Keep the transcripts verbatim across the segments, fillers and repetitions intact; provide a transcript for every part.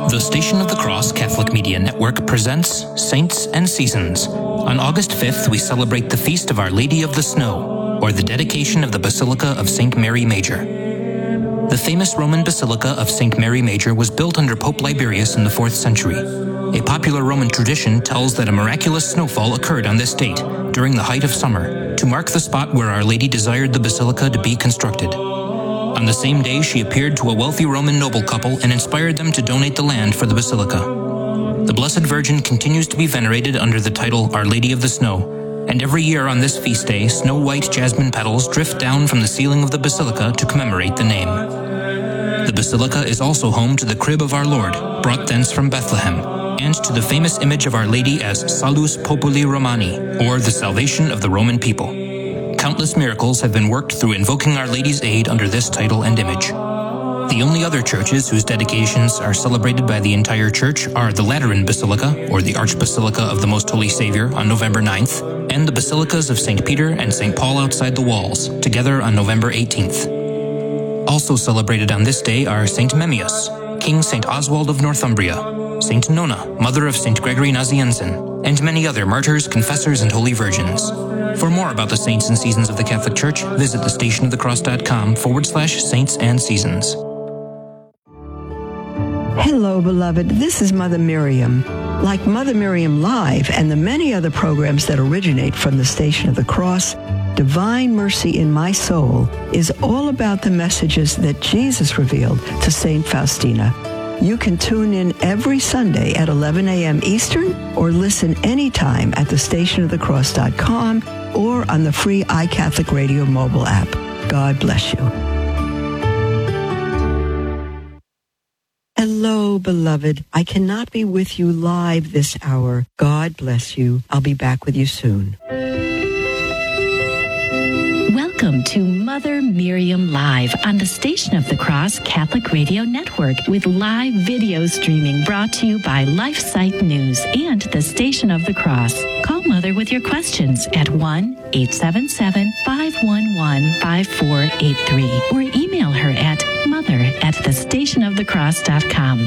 The Station of the Cross Catholic Media Network presents Saints and Seasons. On August fifth, we celebrate the Feast of Our Lady of the Snow, or the dedication of the Basilica of Saint Mary Major. The famous Roman Basilica of Saint Mary Major was built under Pope Liberius in the fourth century. A popular Roman tradition tells that a miraculous snowfall occurred on this date, during the height of summer, to mark the spot where Our Lady desired the basilica to be constructed. On the same day, she appeared to a wealthy Roman noble couple and inspired them to donate the land for the basilica. The Blessed Virgin continues to be venerated under the title Our Lady of the Snow, and every year on this feast day, snow-white jasmine petals drift down from the ceiling of the basilica to commemorate the name. The basilica is also home to the crib of our Lord, brought thence from Bethlehem, and to the famous image of Our Lady as Salus Populi Romani, or the salvation of the Roman people. Countless miracles have been worked through invoking Our Lady's aid under this title and image. The only other churches whose dedications are celebrated by the entire church are the Lateran Basilica, or the Archbasilica of the Most Holy Savior, on November ninth, and the Basilicas of Saint Peter and Saint Paul outside the walls, together on November eighteenth. Also celebrated on this day are Saint Memmius, King Saint Oswald of Northumbria, Saint Nona, mother of Saint Gregory Nazianzen, and many other martyrs, confessors, and holy virgins. For more about the saints and seasons of the Catholic Church, visit thestationofthecross.com forward slash saints and seasons. Hello, beloved. This is Mother Miriam. Like Mother Miriam Live and the many other programs that originate from the Station of the Cross, Divine Mercy in My Soul is all about the messages that Jesus revealed to Saint Faustina. You can tune in every Sunday at eleven a.m. Eastern or listen anytime at the station of the cross dot com or on the free iCatholic Radio mobile app. God bless you. Hello, beloved. I cannot be with you live this hour. God bless you. I'll be back with you soon. Welcome to Mother Miriam Live on the Station of the Cross Catholic Radio Network with live video streaming brought to you by LifeSite News and the Station of the Cross. Call Mother with your questions at one eight seven seven, five one one, five four eight three or email her at mother at the station of the cross dot com.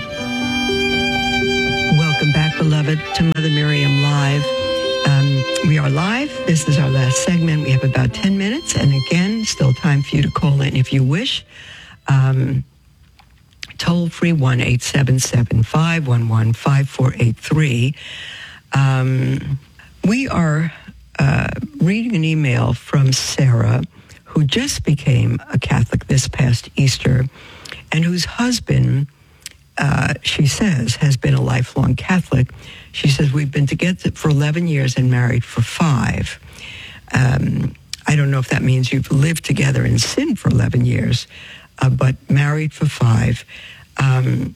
Welcome back, beloved, to Mother Miriam Live. Um, we are live. This is our last segment. We have about ten minutes. And again, still time for you to call in if you wish. Um, toll free one eight seven seven, five one one, five four eight three. Um, we are uh, reading an email from Sarah, who just became a Catholic this past Easter, and whose husband, uh, she says, has been a lifelong Catholic. She says, we've been together for eleven years and married for five. Um, I don't know if that means you've lived together in sin for eleven years, uh, but married for five. Um,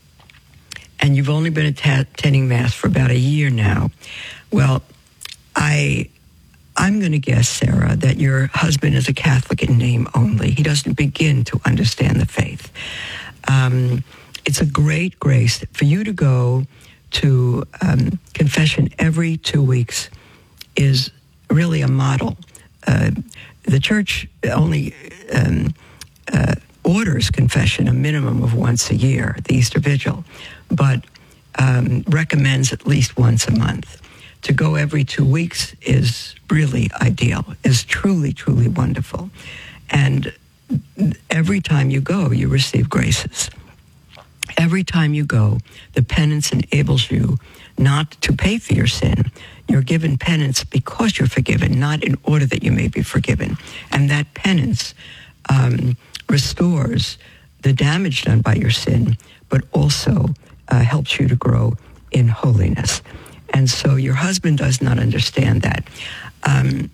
and you've only been att- attending Mass for about a year now. Well, I, I'm going to guess, Sarah, that your husband is a Catholic in name only. He doesn't begin to understand the faith. Um, it's a great grace for you to go to um, confession every two weeks is really a model. Uh, the church only um, uh, orders confession a minimum of once a year, the Easter Vigil, but um, recommends at least once a month. To go every two weeks is really ideal, is truly, truly wonderful. And every time you go, you receive graces. Every time you go, the penance enables you not to pay for your sin. You're given penance because you're forgiven, not in order that you may be forgiven. And that penance um, restores the damage done by your sin, but also uh, helps you to grow in holiness. And so your husband does not understand that. Um,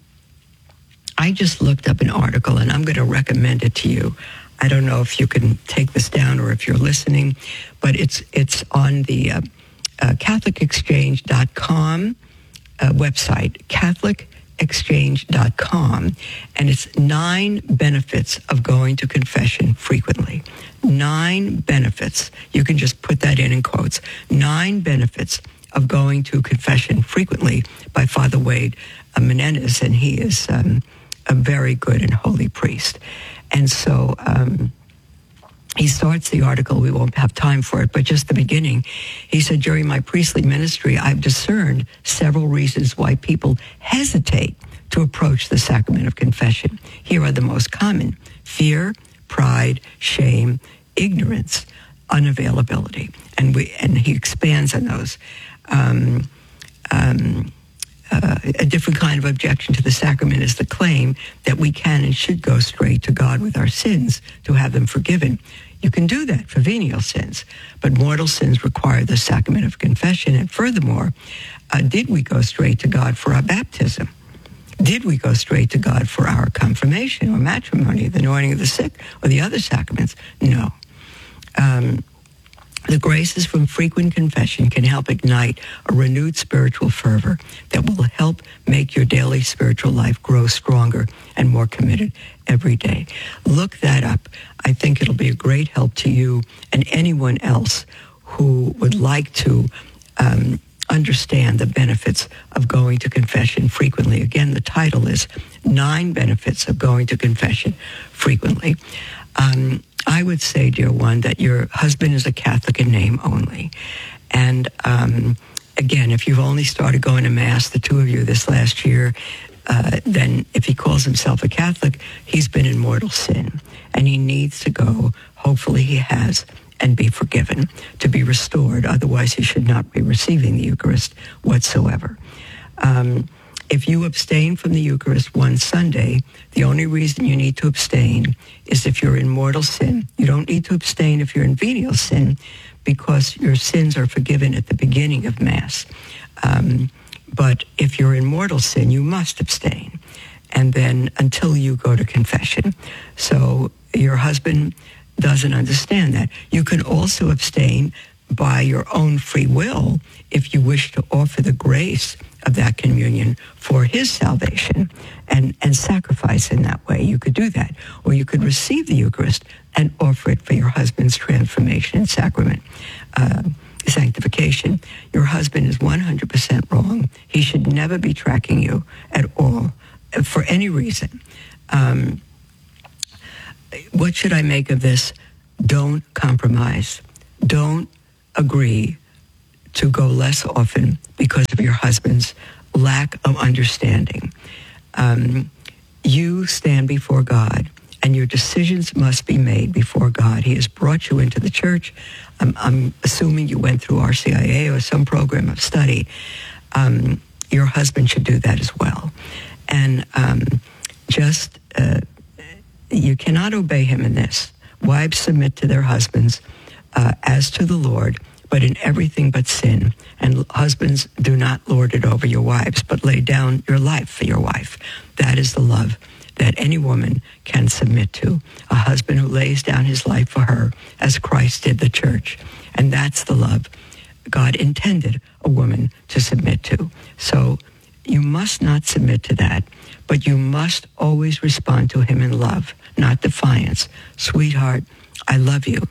I just looked up an article, and I'm going to recommend it to you. I don't know if you can take this down or if you're listening, but it's it's on the uh, uh, Catholic Exchange dot com uh, website, Catholic Exchange dot com, and it's nine benefits of going to confession frequently. Nine benefits. You can just put that in in quotes. Nine benefits of going to confession frequently by Father Wade Menendez, and he is um, a very good and holy priest. And so um, he starts the article, we won't have time for it, but just the beginning. He said, during my priestly ministry, I've discerned several reasons why people hesitate to approach the sacrament of confession. Here are the most common: fear, pride, shame, ignorance, unavailability. And we and he expands on those. Um, um, uh, a different kind of objection to the sacrament is the claim that we can and should go straight to God with our sins to have them forgiven. You can do that for venial sins, but mortal sins require the sacrament of confession. And furthermore, uh, did we go straight to God for our baptism? Did we go straight to God for our confirmation or matrimony, the anointing of the sick, or the other sacraments? No. Um, the graces from frequent confession can help ignite a renewed spiritual fervor that will help make your daily spiritual life grow stronger and more committed every day. Look that up. I think it'll be a great help to you and anyone else who would like to um, understand the benefits of going to confession frequently. Again, the title is Nine Benefits of Going to Confession Frequently. Um, I would say, dear one, that your husband is a Catholic in name only. And um, again, if you've only started going to Mass, the two of you, this last year, uh, then if he calls himself a Catholic, he's been in mortal sin. And he needs to go, hopefully he has, and be forgiven, to be restored. Otherwise, he should not be receiving the Eucharist whatsoever. Um, if you abstain from the Eucharist one Sunday, the only reason you need to abstain is if you're in mortal sin. You don't need to abstain if you're in venial sin, because your sins are forgiven at the beginning of Mass. Um, but if you're in mortal sin, you must abstain, and then until you go to confession. So your husband doesn't understand that. You can also abstain by your own free will if you wish to offer the grace of that communion for his salvation and, and sacrifice in that way. You could do that. Or you could receive the Eucharist and offer it for your husband's transformation and sacrament, uh, sanctification. Your husband is one hundred percent wrong. He should never be tracking you at all for any reason. Um, What should I make of this? Don't compromise. Don't agree to go less often because of your husband's lack of understanding. Um, you stand before God, and your decisions must be made before God. He has brought you into the church. I'm, I'm assuming you went through R C I A or some program of study. Um, your husband should do that as well. And um, just... Uh, You cannot obey him in this. Wives submit to their husbands uh, as to the Lord, but in everything but sin. And husbands, do not lord it over your wives, but lay down your life for your wife. That is the love that any woman can submit to. A husband who lays down his life for her, as Christ did the church. And that's the love God intended a woman to submit to. So you must not submit to that, but you must always respond to him in love, not defiance. Sweetheart, I love you.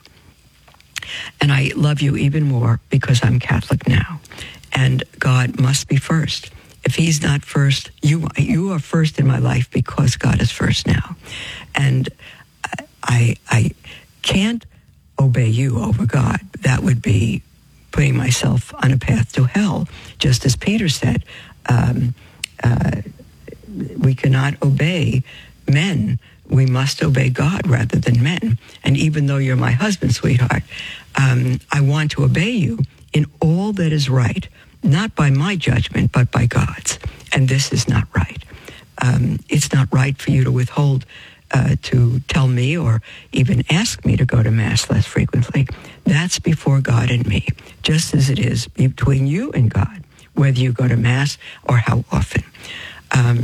And I love you even more because I'm Catholic now. And God must be first. If he's not first, you you are first in my life because God is first now. And I I can't obey you over God. That would be putting myself on a path to hell. Just as Peter said, um, uh, we cannot obey men. We must obey God rather than men. And even though you're my husband, sweetheart, um, I want to obey you in all that is right, not by my judgment, but by God's. And this is not right. Um, it's not right for you to withhold, uh, to tell me or even ask me to go to Mass less frequently. That's before God and me, just as it is between you and God, whether you go to Mass or how often. Um,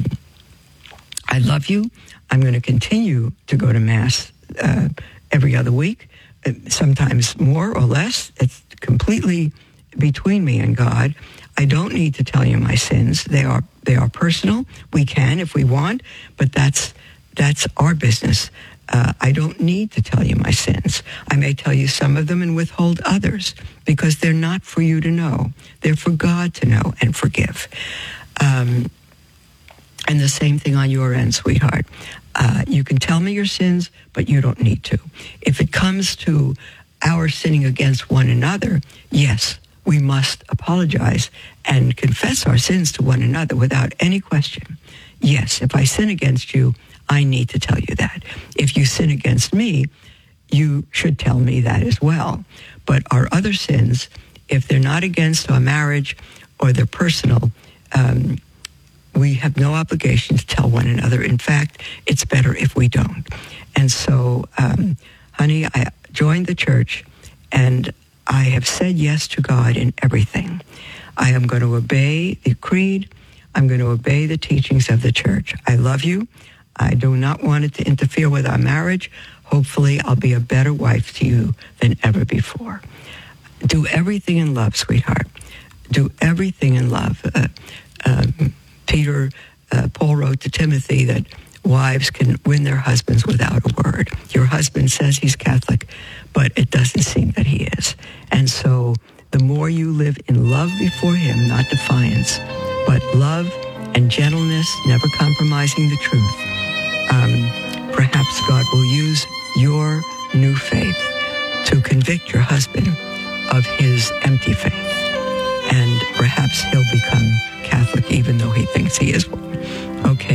I love you. I'm going to continue to go to Mass uh, every other week, sometimes more or less. It's completely between me and God. I don't need to tell you my sins. They are they are personal. We can if we want, but that's that's our business. Uh, I don't need to tell you my sins. I may tell you some of them and withhold others because they're not for you to know. They're for God to know and forgive. Um, and the same thing on your end, sweetheart. Uh, you can tell me your sins, but you don't need to. If it comes to our sinning against one another, yes, we must apologize and confess our sins to one another without any question. Yes, if I sin against you, I need to tell you that. If you sin against me, you should tell me that as well. But our other sins, if they're not against our marriage or they're personal, um, we have no obligation to tell one another. In fact, it's better if we don't. And so, um, honey, I joined the church, and I have said yes to God in everything. I am going to obey the creed. I'm going to obey the teachings of the church. I love you. I do not want it to interfere with our marriage. Hopefully, I'll be a better wife to you than ever before. Do everything in love, sweetheart. Do everything in love. Uh, um, Peter, uh, Paul wrote to Timothy that wives can win their husbands without a word. Your husband says he's Catholic, but it doesn't seem that he is. And so the more you live in love before him, not defiance, but love and gentleness, never compromising the truth, um, perhaps God will use your new faith to convict your husband of his empty faith. And perhaps he'll become Catholic even though he thinks he is one. Okay.